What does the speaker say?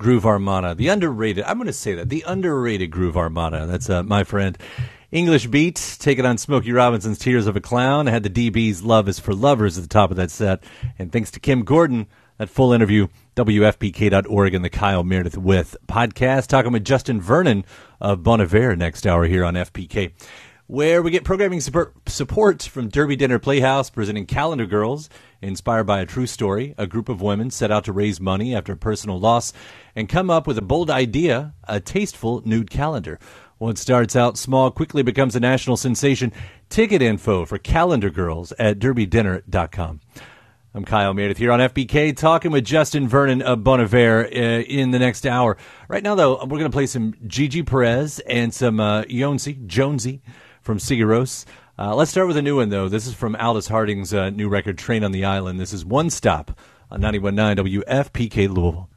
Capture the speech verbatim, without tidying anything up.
Groove Armada, the underrated, I'm going to say that, the underrated Groove Armada. That's uh, my friend. English Beat, taking on Smokey Robinson's Tears of a Clown. I had the D B's Love is for Lovers at the top of that set. And thanks to Kim Gordon, that full interview, W F P K dot org and the Kyle Meredith With podcast. Talking with Justin Vernon of Bon Iver next hour here on F P K, where we get programming support, support from Derby Dinner Playhouse, presenting Calendar Girls, inspired by a true story. A group of women set out to raise money after a personal loss and come up with a bold idea, a tasteful nude calendar. What starts out small quickly becomes a national sensation. Ticket info for Calendar Girls at derby dinner dot com. I'm Kyle Meredith here on F B K, talking with Justin Vernon of Bon Iver uh, in the next hour. Right now, though, we're going to play some Gigi Perez and some uh, Jonesy, Jonesy from Sigur Rós. Uh, let's start with a new one, though. This is from Aldous Harding's uh, new record, Train on the Island. This is One Stop on ninety-one point nine W F P K Louisville.